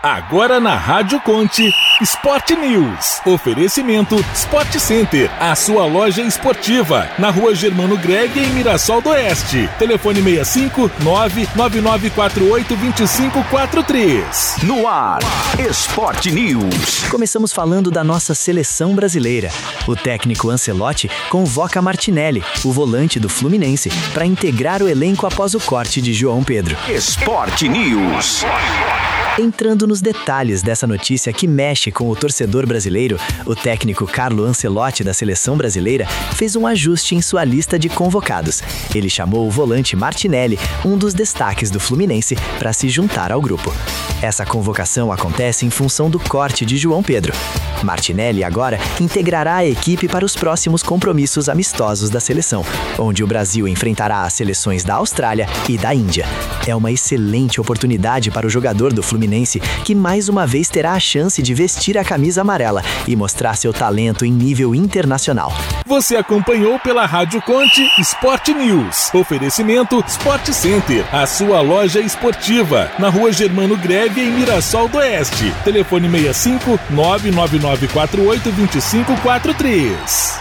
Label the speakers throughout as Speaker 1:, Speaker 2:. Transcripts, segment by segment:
Speaker 1: Agora na Rádio Conte, Sport News. Oferecimento Sport Center, a sua loja esportiva, na Rua Germano Greg, em Mirassol do Oeste. Telefone 65 99948 2543.
Speaker 2: No ar, Sport News.
Speaker 3: Começamos falando da nossa seleção brasileira. O técnico Ancelotti convoca Martinelli, o volante do Fluminense, para integrar o elenco após o corte de João Pedro.
Speaker 2: Sport News.
Speaker 3: Entrando nos detalhes dessa notícia que mexe com o torcedor brasileiro, o técnico Carlo Ancelotti da seleção brasileira fez um ajuste em sua lista de convocados. Ele chamou o volante Martinelli, um dos destaques do Fluminense, para se juntar ao grupo. Essa convocação acontece em função do corte de João Pedro. Martinelli agora integrará a equipe para os próximos compromissos amistosos da seleção, onde o Brasil enfrentará as seleções da Austrália e da Índia. É uma excelente oportunidade para o jogador do Fluminense, que mais uma vez terá a chance de vestir a camisa amarela e mostrar seu talento em nível internacional.
Speaker 1: Você acompanhou pela Rádio Conte Sport News. Oferecimento Sport Center, a sua loja esportiva, na Rua Germano Greve, em Mirassol do Oeste. Telefone 65 99948 2543.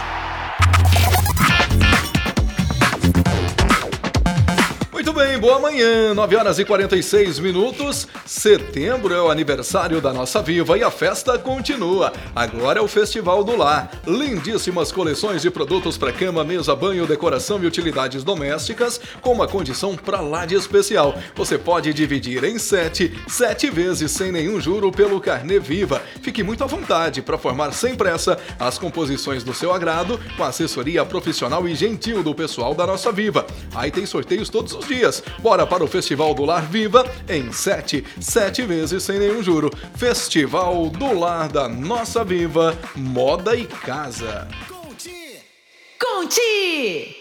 Speaker 4: Muito bem, boa manhã, 9 horas e 46 minutos. Setembro é o aniversário da Nossa Viva e a festa continua. Agora é o Festival do Lar. Lindíssimas coleções de produtos para cama, mesa, banho, decoração e utilidades domésticas com uma condição pra lá de especial. Você pode dividir em 7 vezes sem nenhum juro pelo Carnê Viva. Fique muito à vontade para formar sem pressa as composições do seu agrado com a assessoria profissional e gentil do pessoal da Nossa Viva. Aí tem sorteios todos os dias. Bora para o Festival do Lar Viva em 7 vezes sem nenhum juro. Festival do Lar da Nossa Viva, moda e casa.
Speaker 5: Conte!